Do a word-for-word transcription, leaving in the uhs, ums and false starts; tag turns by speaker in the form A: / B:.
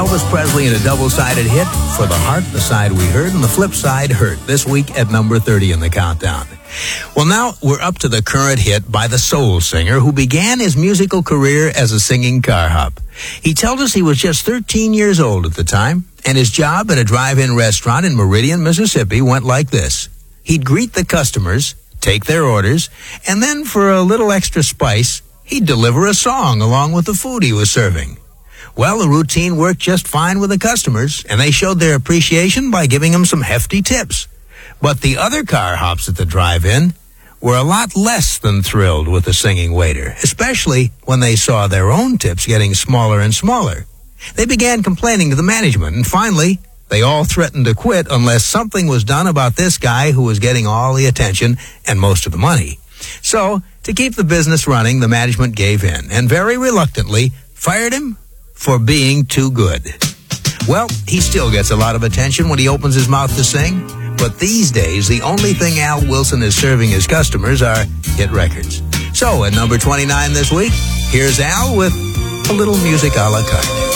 A: Elvis Presley in a double-sided hit. For the Heart, the side we heard, and the flip side, Hurt, this week at number thirty in the countdown. Well, now we're up to the current hit by the soul singer who began his musical career as a singing car hop. He told us he was just thirteen years old at the time, and his job at a drive-in restaurant in Meridian, Mississippi went like this. He'd greet the customers, take their orders, and then for a little extra spice, he'd deliver a song along with the food he was serving. Well, the routine worked just fine with the customers, and they showed their appreciation by giving him some hefty tips. But the other car hops at the drive-in were a lot less than thrilled with the singing waiter, especially when they saw their own tips getting smaller and smaller. They began complaining to the management, and finally, they all threatened to quit unless something was done about this guy who was getting all the attention and most of the money. So, to keep the business running, the management gave in, and very reluctantly fired him for being too good. Well, he still gets a lot of attention when he opens his mouth to sing, but these days, the only thing Al Wilson is serving his customers are hit records. So, at number twenty-nine this week, here's Al with a little music a la carte.